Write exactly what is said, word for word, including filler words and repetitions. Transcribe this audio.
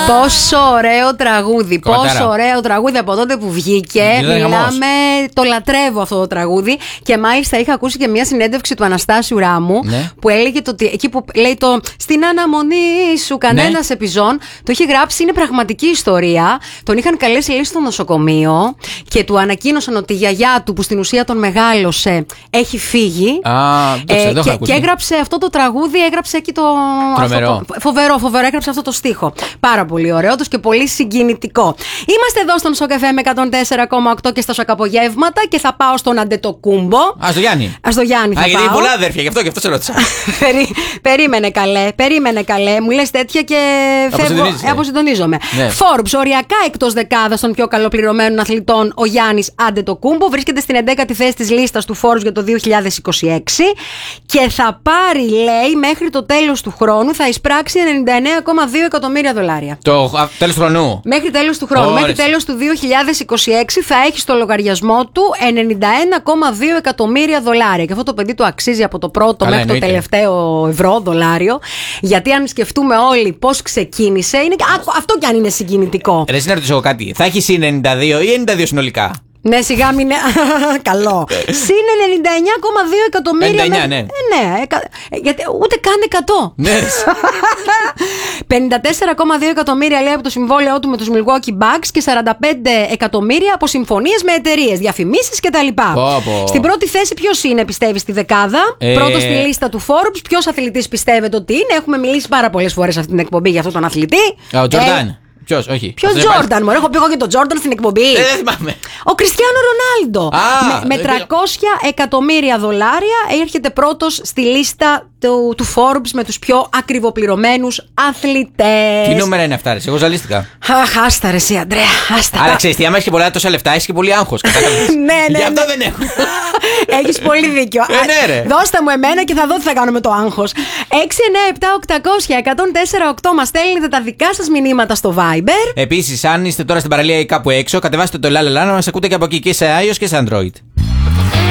Πόσο ωραίο τραγούδι. Κομματάρα. Πόσο ωραίο τραγούδι από τότε που βγήκε. Μιλάμε, το λατρεύω αυτό το τραγούδι. Και μάλιστα είχα ακούσει και μια συνέντευξη του Αναστάσιου Ράμου, ναι, που έλεγε το, εκεί που λέει το «Στην αναμονή σου κανένας, ναι, επιζών». Το είχε γράψει, είναι πραγματική ιστορία. Τον είχαν καλέσει λέει στο νοσοκομείο και του ανακοίνωσαν ότι η γιαγιά του, που στην ουσία τον μεγάλωσε, έχει φύγει. Α, το ξέρω, ε, το και, και έγραψε αυτό το τραγούδι, έγραψε εκεί το. Αυτό το φοβερό, φοβερό, έγραψε αυτό το στίχο. Πάρα πολύ ωραίο τους και πολύ συγκινητικό. Είμαστε εδώ στον Σοκ εφ εμ εκατόν τέσσερα κόμμα οκτώ και στα Σοκαπογεύματα και θα πάω στον Αντετοκούμπο. Α, στο Γιάννη. Α, στο Γιάννη θα Α, πάω. Γιατί είναι πολλά αδέρφια, γι' αυτό και αυτό σε ρώτησα. Περί, περίμενε καλέ, περίμενε καλέ. Μου λες τέτοια και φεύγω. Ε, αποσυντονίζομαι. Ναι. Forbes, οριακά εκτός δεκάδας των πιο καλοπληρωμένων αθλητών, ο Γιάννης Αντετοκούμπο βρίσκεται στην εντέκατη θέση της λίστας του Forbes για το δύο χιλιάδες είκοσι έξι και θα πάρει, λέει, μέχρι το τέλος του χρόνου θα εισπράξει ενενήντα εννέα κόμμα δύο εκατομμύρια δολάρια. Το τέλος του χρόνου. Μέχρι τέλος του χρόνου. Ωρες. Μέχρι τέλος του δύο χιλιάδες είκοσι έξι θα έχει στο λογαριασμό του ενενήντα ένα κόμμα δύο εκατομμύρια δολάρια. Και αυτό το παιδί του αξίζει από το πρώτο Καλά, μέχρι εννοείται. το τελευταίο ευρώ, δολάριο. Γιατί αν σκεφτούμε όλοι πώς ξεκίνησε, είναι... Α, αυτό κι αν είναι συγκινητικό. Ρε, να ρωτήσω κάτι. Θα έχει συν ενενήντα δύο ή ενενήντα δύο συνολικά? Ναι, σιγά μην είναι. Καλό. Συν ενενήντα εννέα κόμμα δύο εκατομμύρια. ενενήντα εννέα, με... ναι. ναι εκα... Γιατί ούτε καν εκατό. Ναι. πενήντα τέσσερα κόμμα δύο εκατομμύρια λέει από το συμβόλαιό του με τους Milwaukee Bucks και σαράντα πέντε εκατομμύρια από συμφωνίες με εταιρείες, διαφημίσεις κτλ. Στην πρώτη θέση ποιος είναι, πιστεύεις, στη δεκάδα? Ε... Πρώτος στη λίστα του Forbes. Ποιος αθλητής πιστεύετε ότι είναι? Έχουμε μιλήσει πάρα πολλές φορές σε αυτή την εκπομπή για αυτόν τον αθλητή. Ο Τζορντάν. Ε... Ποιος, όχι. Ποιος Τζόρνταν, μωρέ, έχω πει εγώ και τον Τζόρνταν στην εκπομπή. Ε, δεν θυμάμαι. Ο Κριστιάνο Ρονάλντο. Με, με τριακόσια εκατομμύρια δολάρια έρχεται πρώτος στη λίστα του, του Forbes με τους πιο ακριβοπληρωμένους αθλητές. Τι νούμερα είναι αυτά, ρε? Εγώ ζαλίστηκα. Αχ, άστα ρε εσύ, Αντρέα. Άστα. Άρα ξέρεις τι, άμα έχεις και πολλά τόσα λεφτά, έχεις και πολύ άγχος. Ναι, ναι. Γι' αυτό δεν έχω. Έχεις πολύ δίκιο. Ε, ναι, ρε. Δώστε μου εμένα και θα δω τι θα κάνω με το άγχος. έξι εννέα επτά οκτακόσια εκατόν τέσσερα οκτώ μας στέλνετε τα δικά σας μηνύματα στο Viber. Επίσης, αν είστε τώρα στην παραλία ή κάπου έξω, κατεβάστε το Λάλαλα να μας ακούτε και από εκεί και σε iOS και σε Android.